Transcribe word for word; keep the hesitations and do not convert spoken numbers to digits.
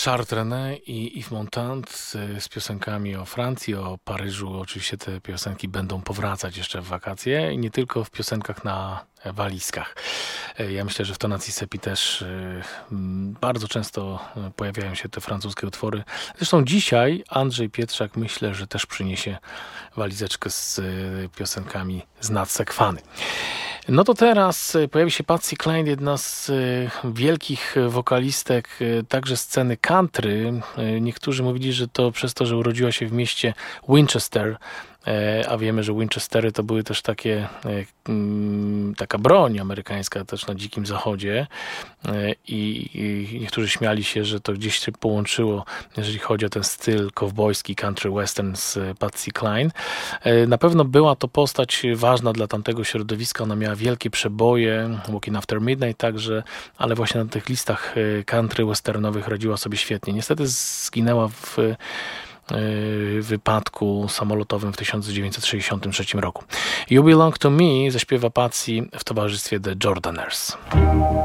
Charles Trenet i Yves Montand z piosenkami o Francji, o Paryżu. Oczywiście te piosenki będą powracać jeszcze w wakacje i nie tylko w piosenkach na walizkach. Ja myślę, że w tonacji Sepi też bardzo często pojawiają się te francuskie utwory. Zresztą dzisiaj Andrzej Pietrzak myślę, że też przyniesie walizeczkę z piosenkami z Nadsekwany. No to teraz pojawi się Patsy Cline, jedna z wielkich wokalistek także sceny country. Niektórzy mówili, że to przez to, że urodziła się w mieście Winchester, a wiemy, że Winchestery to były też takie taka broń amerykańska też na Dzikim Zachodzie i, i niektórzy śmiali się, że to gdzieś się połączyło, jeżeli chodzi o ten styl kowbojski country western z Patsy Cline. Na pewno była to postać ważna dla tamtego środowiska, ona miała wielkie przeboje, Walking After Midnight także, ale właśnie na tych listach country westernowych radziła sobie świetnie. Niestety zginęła w wypadku samolotowym w tysiąc dziewięćset sześćdziesiątym trzecim roku. You Belong to Me zaśpiewa Patsy w towarzystwie The Jordaners.